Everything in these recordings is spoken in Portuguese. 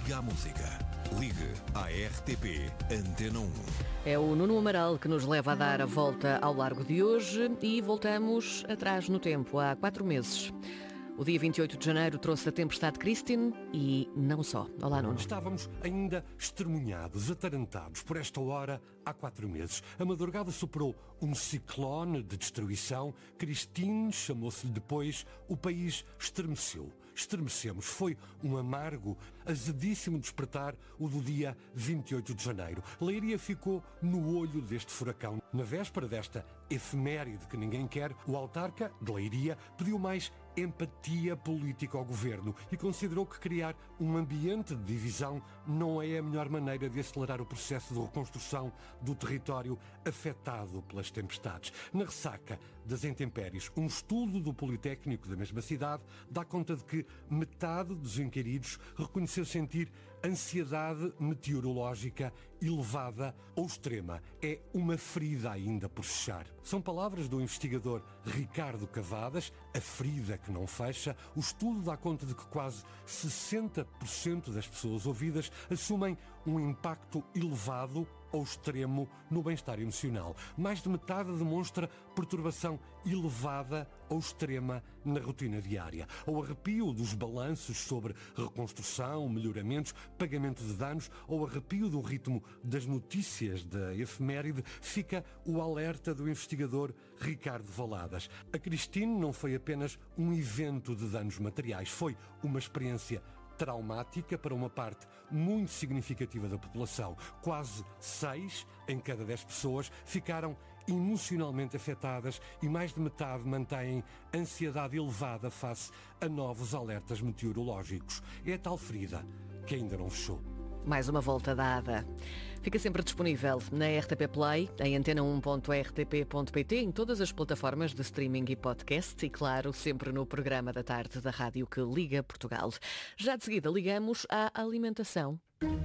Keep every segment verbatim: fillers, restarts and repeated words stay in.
Liga à música. Ligue à R T P Antena um. É o Nuno Amaral que nos leva a dar a volta ao largo de hoje e voltamos atrás no tempo, há quatro meses. O dia vinte e oito de janeiro trouxe a tempestade Christine e não só. Olá, Nuno. Estávamos ainda extremunhados, atarantados por esta hora há quatro meses. A madrugada superou um ciclone de destruição. Christine chamou-se-lhe depois. O país estremeceu. Estremecemos. Foi um amargo, azedíssimo despertar o do dia vinte e oito de janeiro. Leiria ficou no olho deste furacão. Na véspera desta efeméride que ninguém quer, o autarca de Leiria pediu mais empatia política ao governo e considerou que criar um ambiente de divisão não é a melhor maneira de acelerar o processo de reconstrução do território afetado pelas tempestades. Na ressaca das intempéries, um estudo do Politécnico da mesma cidade dá conta de que metade dos inquiridos reconheceu sentir ansiedade meteorológica elevada ou extrema. É uma ferida ainda por fechar. São palavras do investigador Ricardo Cavadas, a ferida que não fecha. O estudo dá conta de que quase sessenta por cento das pessoas ouvidas assumem um impacto elevado ou extremo no bem-estar emocional. Mais de metade demonstra perturbação elevada ou extrema na rotina diária. O arrepio dos balanços sobre reconstrução, melhoramentos, pagamento de danos, ou arrepio do ritmo das notícias da efeméride, fica o alerta do investigador Ricardo Valadas. A Christine não foi apenas um evento de danos materiais, foi uma experiência traumática para uma parte muito significativa da população. Quase seis em cada dez pessoas ficaram emocionalmente afetadas e mais de metade mantêm ansiedade elevada face a novos alertas meteorológicos. É a tal ferida que ainda não fechou. Mais uma volta dada. Fica sempre disponível na R T P Play, em antena um ponto r t p ponto p t, em todas as plataformas de streaming e podcast e, claro, sempre no programa da tarde da rádio que liga Portugal. Já de seguida ligamos à alimentação.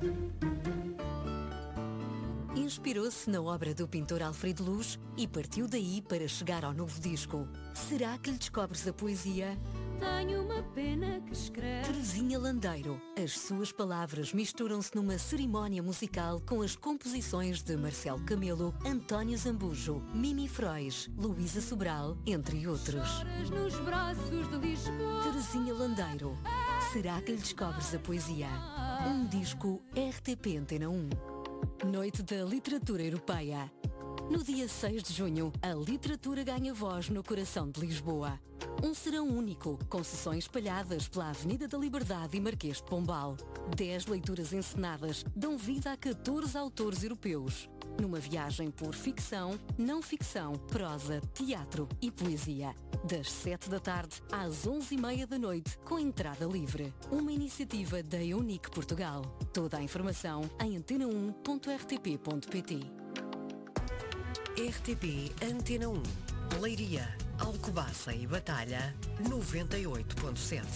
Inspirou-se na obra do pintor Alfredo Luz e partiu daí para chegar ao novo disco. Será que lhe descobres a poesia? Tenho uma pena que escreve. Terezinha Landeiro. As suas palavras misturam-se numa cerimónia musical com as composições de Marcelo Camelo, António Zambujo, Mimi Frois, Luísa Sobral, entre outros. Choras nos braços de Lisboa. Terezinha Landeiro. Será que lhe descobres a poesia? Um disco R T P Antena um. Noite da Literatura Europeia. No dia seis de junho, a literatura ganha voz no coração de Lisboa. Um serão único, com sessões espalhadas pela Avenida da Liberdade e Marquês de Pombal. Dez leituras encenadas dão vida a catorze autores europeus. Numa viagem por ficção, não ficção, prosa, teatro e poesia. Das sete da tarde às onze e meia da noite, com entrada livre. Uma iniciativa da Eunic Portugal. Toda a informação em antena um ponto r t p ponto p t. R T P Antena um. Leiria, Alcobaça e Batalha, noventa e oito ponto sete.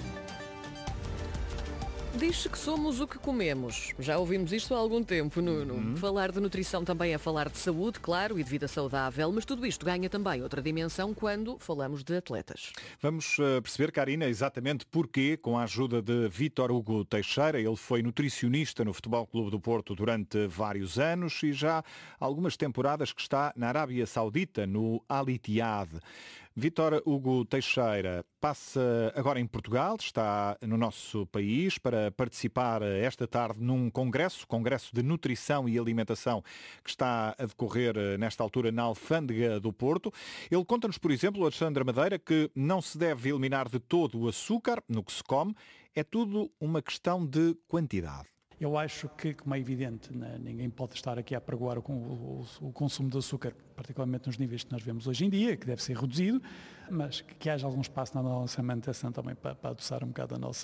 Diz-se que somos o que comemos. Já ouvimos isto há algum tempo, Nuno. Uhum. Falar de nutrição também é falar de saúde, claro, e de vida saudável, mas tudo isto ganha também outra dimensão quando falamos de atletas. Vamos uh, perceber, Karina, exatamente porquê, com a ajuda de Vítor Hugo Teixeira. Ele foi nutricionista no Futebol Clube do Porto durante vários anos e já há algumas temporadas que está na Arábia Saudita, no Al Ittihad. Vítor Hugo Teixeira passa agora em Portugal, está no nosso país para participar esta tarde num congresso, congresso de nutrição e alimentação que está a decorrer nesta altura na Alfândega do Porto. Ele conta-nos, por exemplo, Alexandra Madeira, que não se deve eliminar de todo o açúcar no que se come, é tudo uma questão de quantidade. Eu acho que, como é evidente, né, ninguém pode estar aqui a apregoar o, o, o consumo de açúcar, particularmente nos níveis que nós vemos hoje em dia, que deve ser reduzido, mas que, que haja algum espaço na nossa alimentação também para, para adoçar um bocado a nossa,